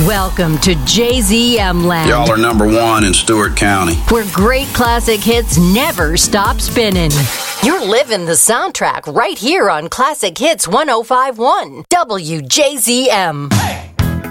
Welcome to JZM Land. Y'all are number one in Stewart County, where great classic hits never stop spinning. You're living the soundtrack right here on Classic Hits 105.1 WJZM. Hey!